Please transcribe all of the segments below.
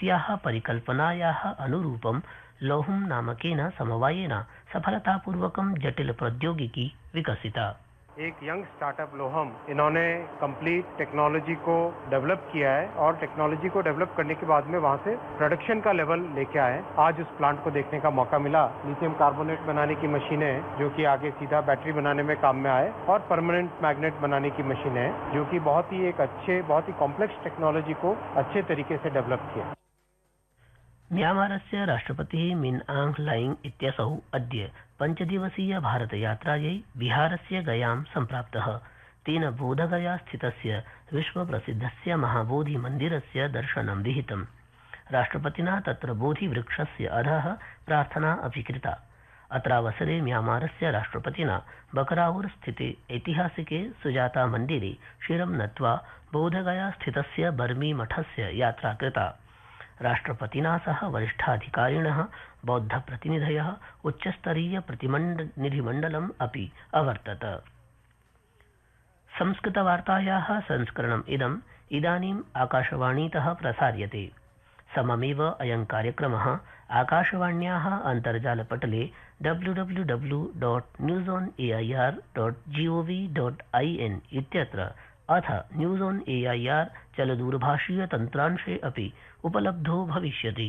अस्याः परिकल्पनायाः अनुरूपं लौहं नामकेन समवायेन सफलतापूर्वकं जटिल प्रौद्योगिकी विकसिता। एक यंग स्टार्टअप लोहम इन्होंने कंप्लीट टेक्नोलॉजी को डेवलप किया है और टेक्नोलॉजी को डेवलप करने के बाद में वहां से प्रोडक्शन का लेवल लेके आए। आज उस प्लांट को देखने का मौका मिला। लिथियम कार्बोनेट बनाने की मशीनें हैं जो कि आगे सीधा बैटरी बनाने में काम में आए और परमानेंट मैग्नेट बनाने की मशीनें हैं जो कि बहुत ही कॉम्प्लेक्स टेक्नोलॉजी को अच्छे तरीके से डेवलप किया। म्यांमारस्य राष्ट्रपतिः मिन आंग ह्लाइंग इत्यसौ अद्य 5 दिवसीय भारतयात्रायै बिहारस्य गयां सम्प्राप्तः। तेन बोधगया स्थितस्य विश्वप्रसिद्धस्य महाबोधिमन्दिरस्य दर्शनं विहितम्। राष्ट्रपतिना तत्र बोधिवृक्षस्य अधः प्रार्थना अपि कृता। अत्रावसरे म्यांमारस्य राष्ट्रपतिना बकराउर स्थिते ऐतिहासिके सुजाता मन्दिरे शिरं नत्वा बोधगया स्थितस्य बर्मी मठस्य यात्रा कृता। राष्ट्रपतिना सह वरिष्ठाधिकारिणः, बौद्धप्रतिनिधयः, उच्चस्तरीय प्रतिनिधिमण्डलम् अपि अवर्तत। संस्कृतवार्तायाः संस्करणम् इदानीम् आकाशवाणीतः प्रसार्यते। सममेव अयं कार्यक्रमः आकाशवाण्याः अन्तर्जालपटले www.newsonair.gov.in इत्यत्र अथ न्यूज़ ऑन एआईआर चलदूरभाषीय तन्त्रांशे अपि उपलब्धो भविष्यति।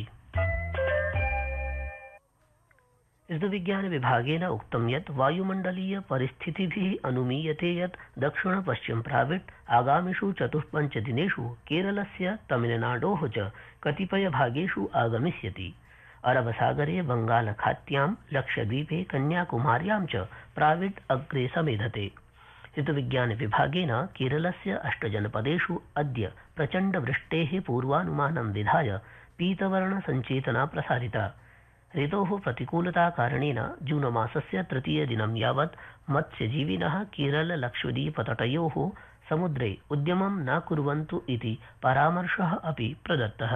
ऋतुविज्ञान विभागेन उक्तं यत् वायुमण्डलीय परिस्थितिभिः अनुमीयते यत् दक्षिण पश्चिम प्राविट् आगामिषु 4-5 दिनेषु केरलस्य तमिलनाडोः च कतिपय भागेषु आगमिष्यति। अरबसागरे बंगालखात्यां, लक्षद्वीपे, कन्याकुमार्यां च प्राविट् अग्रे समेधते। ऋतुविज्ञान विभागेन केरलस्य 8 जनपदेषु अद्य प्रचण्डवृष्टेः पूर्वानुमानं विधाय पीतवर्ण संचेतना प्रसारिता। ऋतोः प्रतिकूलताकारणेन जूनमासस्य तृतीयदिनं यावत् मत्स्यजीविनः केरल लक्षद्वीपतटयोः समुद्रे उद्यमं न कुर्वन्तु इति परामर्शः अपि प्रदत्तः।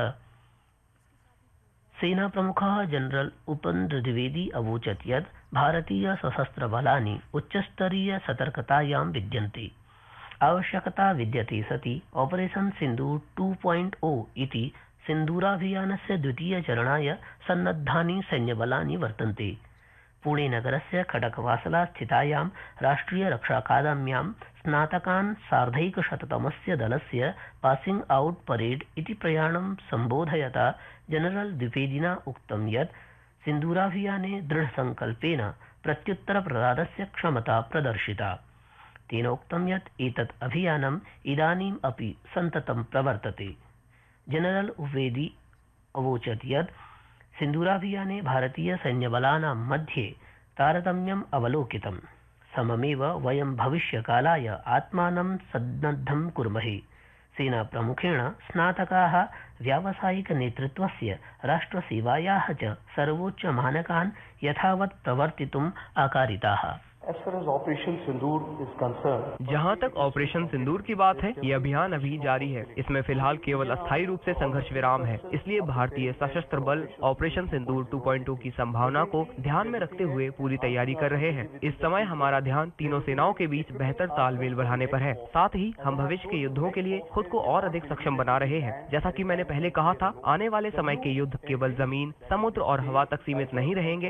सेनाप्रमुखः जनरल उपेन्द्र द्विवेदी अवोचत् यत् भारतीय सशस्त्र बलानि उच्चस्तरीय सतर्कतायां विद्यन्ते। आवश्यकता विद्यते सति ऑपरेशन सिन्दूर 2.0 इति सिन्दूराभियानस्य द्वितीयचरणाय सन्नद्धानि सैन्यबलानि वर्तन्ते। पुणे नगरस्य खडकवासला स्थितायां राष्ट्रिय रक्षाकादम्यां स्नातकान् सार्धैकशततमस्य दलस्य पासिंग आउट परेड इति प्रयाणं सम्बोधयता जनरल द्विवेदिना उक्तं यत् सिन्दूराभियाने दृढसंकल्पेन प्रत्युत्तरप्रदानस्य क्षमता प्रदर्शिता। तेन उक्तं यत् एतत् अभियानम् इदानीम् अपि सन्ततं प्रवर्तते। जनरल द्विवेदी अवोचत् यत् सिन्दूराभियाने भारतीय सैन्यबलानां मध्ये तारतम्यम् अवलोकितम्। सममेव वयं भविष्यकालाय आत्मानं सन्नद्धं कुर्महे। सेनाप्रमुखेण स्नातकाः व्यावसायिकनेतृत्वस्य, राष्ट्रसेवायाः च सर्वोच्चमानकान् यथावत् प्रवर्तितुम् आकारिताः। जहां तक ऑपरेशन सिंदूर की बात है, ये अभियान अभी जारी है। इसमें फिलहाल केवल अस्थायी रूप से संघर्ष विराम है। इसलिए भारतीय सशस्त्र बल ऑपरेशन सिंदूर 2.2 की संभावना को ध्यान में रखते हुए पूरी तैयारी कर रहे हैं। इस समय हमारा ध्यान तीनों सेनाओं के बीच बेहतर तालमेल बढ़ाने पर है। साथ ही हम भविष्य के युद्धों के लिए खुद को और अधिक सक्षम बना रहे हैं। जैसा कि मैंने पहले कहा था, आने वाले समय के युद्ध केवल जमीन, समुद्र और हवा तक सीमित नहीं रहेंगे।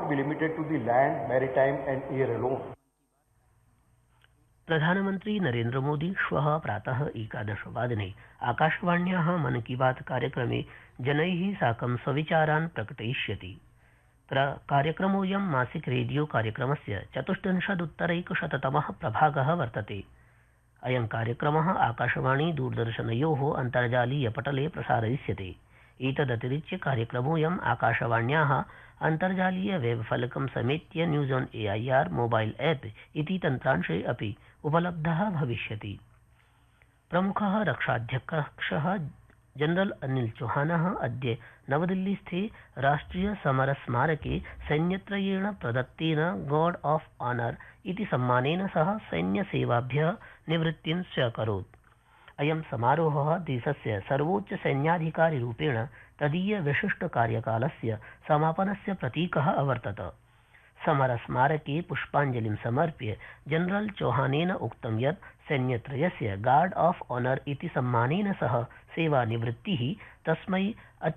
प्रधानमंत्री नरेन्द्र मोदी श्वः प्रातः 11 आकाशवाण्याः मन की बात कार्यक्रमे जनैः साकं स्वविचारान् प्रकटयिष्यति। कार्यक्रमोऽयं मासिक रेडियो कार्यक्रमस्य 34-100तमः प्रभागः वर्तते। अयं कार्यक्रमः आकाशवाणी दूरदर्शनयोः अन्तर्जालीयपटले प्रसारयिष्यते। एतदतिरिच्य कार्यक्रमोऽयम् आकाशवाण्याः अन्तर्जालीय वेबफलकं समेत्य news on AIR mobile app इति तन्त्रांशे अपि उपलब्धः भविष्यति। प्रमुखः रक्षाध्यक्षः जनरल अनिल चौहानः अद्य नवदिल्लीस्थे राष्ट्रिय समर स्मारके सैन्यत्रयेण प्रदत्तेन गार्ड ऑफ ऑनर इति सम्मानेन सह सैन्यसेवाभ्यः निवृत्तिं स्व्यकरोत्। अयं समारोहः देशस्य सर्वोच्च सैन्याधिकारिरूपेण तदीय विशिष्ट कार्यकालस्य समापनस्य प्रतीकः अवर्तत। समरस्मारके पुष्पाञ्जलिं समर्प्य जनरल चौहानेन उक्तं यत् सैन्यत्रयस्य गार्ड ऑफ ऑनर इति सम्मानेन सह सेवानिवृत्तिः तस्मै